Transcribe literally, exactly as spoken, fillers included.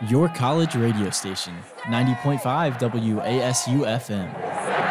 Your college radio station, ninety point five W A S U F M.